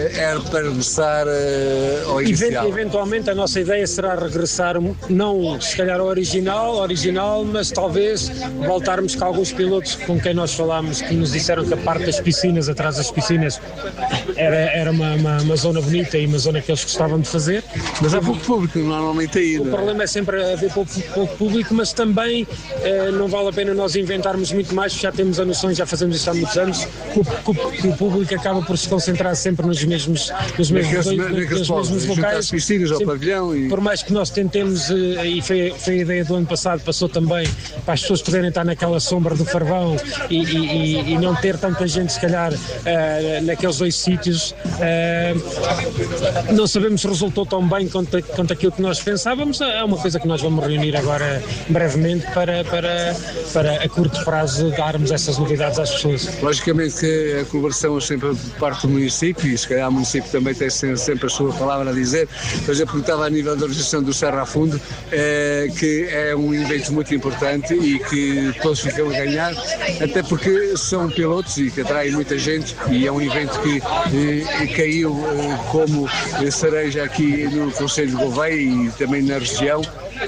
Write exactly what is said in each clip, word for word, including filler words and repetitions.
Era para regressar uh, ao inicial. Eventualmente a nossa ideia será regressar, não se calhar ao original, original, mas talvez voltarmos com alguns pilotos com quem nós falámos, que nos disseram que a parte das piscinas, atrás das piscinas, era, era uma, uma, uma zona bonita e uma zona que eles gostavam de fazer. Mas há pouco público normalmente aí, O não é? problema é sempre haver pouco, pouco público, mas também eh, não vale a pena nós inventarmos muito mais, porque já temos a noção, já fazemos isso há muitos anos, que o, que o público acaba por se concentrar sempre nos mesmos, nos mesmos, dois, nos mesmos locais. Piscinas, ao sempre, pavilhão e... Por mais que nós tentemos, eh, e foi, foi a ideia do ano passado, passou também para as pessoas poderem estar naquela sombra do Farvão e, e, e não ter tanta gente, se calhar, eh, naqueles dois sítios. Eh, não sabemos se resultou tão bem quanto, quanto aquilo que nós pensávamos. É uma coisa que nós vamos reunir agora brevemente para, para, para a curto prazo darmos essas novidades às pessoas. Logicamente que a colaboração é sempre por parte do município e se calhar o município também tem sempre a sua palavra a dizer. Mas eu perguntava a nível da organização do Serra a Fundo, eh, que é um evento muito importante e que todos ficam a ganhar, até porque são pilotos e que atraem muita gente e é um evento que eh, caiu eh, como cereja aqui no Concelho de Gouveia e também na região.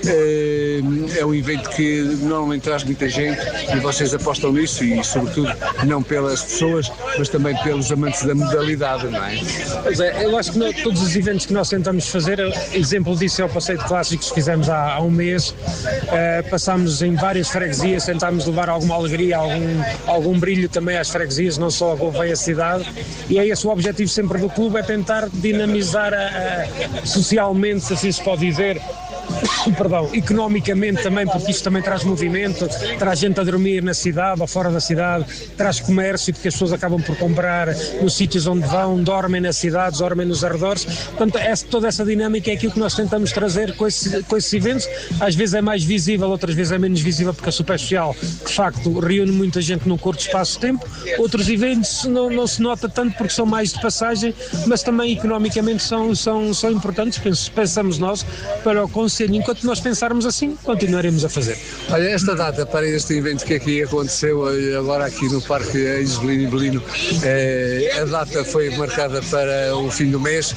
É um evento que normalmente traz muita gente e vocês apostam nisso e sobretudo não pelas pessoas, mas também pelos amantes da modalidade, não é? Pois é, eu acho que nós, todos os eventos que nós tentamos fazer, exemplo disso é o Passeio de Clássicos que fizemos há, há um mês, uh, passámos em várias freguesias, tentámos levar alguma alegria, algum, algum brilho também às freguesias, não só a Gouveia cidade, e é esse o objetivo sempre do clube, é tentar dinamizar a, a, socialmente, se assim se pode dizer, perdão, economicamente também, porque isto também traz movimento, traz gente a dormir na cidade ou fora da cidade, traz comércio, porque as pessoas acabam por comprar nos sítios onde vão, dormem nas cidades, dormem nos arredores. Portanto, essa, toda essa dinâmica é aquilo que nós tentamos trazer com, esse, com esses eventos. Às vezes é mais visível, outras vezes é menos visível, porque a Super Social, de facto, reúne muita gente num curto espaço de tempo. Outros eventos não, não se nota tanto porque são mais de passagem, mas também economicamente são, são, são importantes, pensamos nós, para o Conselho. Enquanto nós pensarmos assim, continuaremos a fazer. Olha, esta data para este evento que aqui aconteceu agora aqui no Parque Eis Belino e Belino, eh, a data foi marcada para o fim do mês.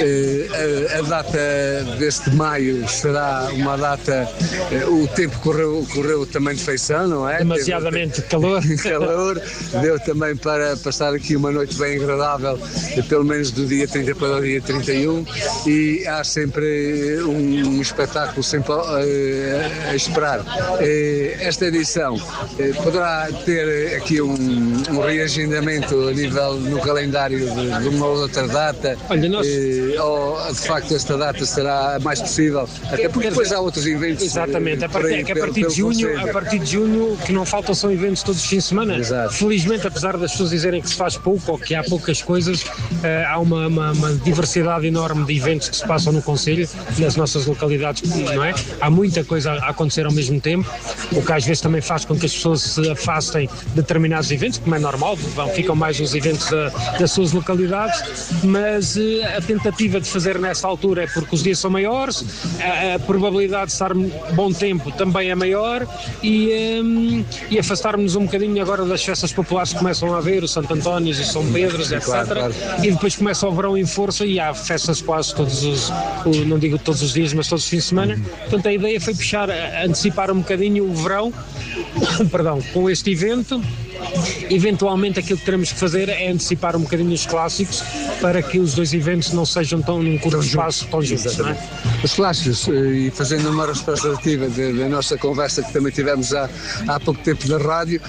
Eh, a, a data deste maio será uma data, eh, o tempo correu, correu também de feição, não é? Demasiadamente calor. calor. Deu também para passar aqui uma noite bem agradável, pelo menos do dia trinta para o dia trinta e um, e há sempre um, um espetáculo sempre uh, a esperar. Uh, esta edição uh, poderá ter aqui um, um reagendamento a nível no calendário de, de uma ou outra data. Olha, nós... uh, ou de facto esta data será a mais possível, até porque depois há outros eventos. Exatamente, a partir, aí, que a partir pelo, de junho, pelo a partir de junho, que não faltam são eventos todos os fins de semana. Exato. Felizmente, apesar das pessoas dizerem que se faz pouco ou que há poucas coisas, uh, há uma, uma, uma diversidade enorme de eventos que se passam no Concelho, nas nossas localidades, não é? Há muita coisa a acontecer ao mesmo tempo, o que às vezes também faz com que as pessoas se afastem de determinados eventos, como é normal, vão, ficam mais nos eventos da, das suas localidades, mas uh, a tentativa de fazer nessa altura é porque os dias são maiores, a, a probabilidade de estar bom tempo também é maior e, um, e afastarmos um bocadinho agora das festas populares que começam a haver, o Santo António, os São Pedros, etcétera. Claro, claro. E depois começa o verão em força e há festas quase todos os, não digo todos os dias, mas todos os fins de semana. Uhum. Portanto, a ideia foi puxar, antecipar um bocadinho o verão, perdão, com este evento. Eventualmente aquilo que teremos que fazer é antecipar um bocadinho os clássicos para que os dois eventos não sejam tão num curto espaço tão juntos, não é? Os clássicos, e fazendo uma retrospectiva da nossa conversa que também tivemos há, há pouco tempo na rádio,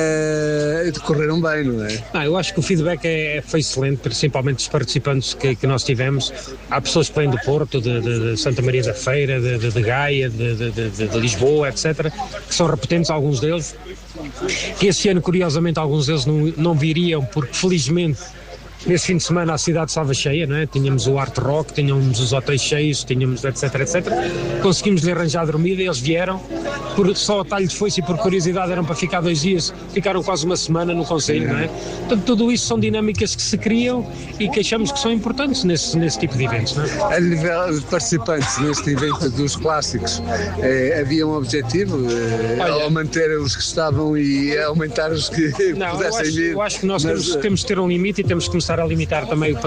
uh, decorreram bem, não é? Ah, eu acho que o feedback é, foi excelente, principalmente dos participantes que, que nós tivemos. Há pessoas que vêm do Porto, de, de, de Santa Maria da Feira, de, de, de Gaia, de, de, de, de Lisboa, etcétera, que são repetentes, alguns deles, que este ano, curiosamente, alguns deles não, não viriam, porque felizmente nesse fim de semana a cidade estava cheia, não é? Tínhamos o Art Rock, tínhamos os hotéis cheios, tínhamos etc, etcétera. Conseguimos lhe arranjar dormida, eles vieram, por, só a talho de foice e por curiosidade eram para ficar dois dias, ficaram quase uma semana no Conselho, não é? Portanto, tudo isso são dinâmicas que se criam e que achamos que são importantes nesse, nesse tipo de eventos, não é? A nível de participantes neste evento dos clássicos, eh, havia um objetivo, eh, Olha, ao manter os que estavam e aumentar os que não, pudessem eu acho, vir? Eu acho que nós mas, temos, temos de ter um limite e temos que começar a limitar também o